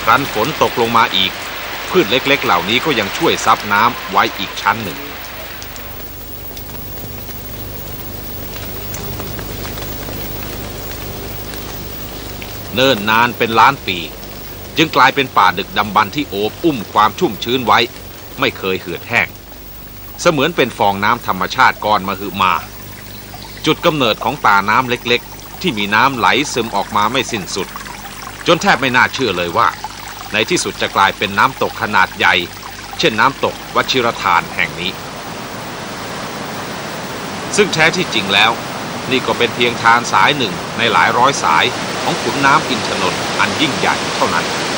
ครั้นฝนตกลงมาอีกพืชเล็กๆเหล่านี้ก็ยังช่วยซับน้ำไว้อีกชั้นหนึ่งเนิ่นนานเป็นล้านปีจึงกลายเป็นป่าดึกดำบรรพ์ที่โอบอุ้มความชุ่มชื้นไว้ไม่เคยเหือดแห้งเสมือนเป็นฟองน้ำธรรมชาติก้อนมหึมาจุดกำเนิดของตาน้ำเล็กๆที่มีน้ำไหลซึมออกมาไม่สิ้นสุดจนแทบไม่น่าเชื่อเลยว่าในที่สุดจะกลายเป็นน้ำตกขนาดใหญ่เช่นน้ำตกวชิรทานแห่งนี้ซึ่งแท้ที่จริงแล้วนี่ก็เป็นเพียงทานสายหนึ่งในหลายร้อยสายของขุนน้ำอินทนนท์อันยิ่งใหญ่เท่านั้น